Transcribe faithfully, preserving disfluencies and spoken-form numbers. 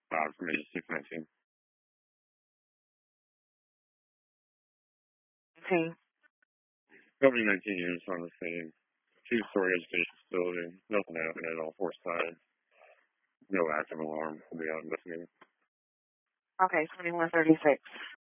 Uh, from age six nineteen. nineteen. Covering nineteen years on the same two-story education facility. Nothing happened at all four sides. No active alarm. We'll be out investigating. Okay, twenty-one thirty-six.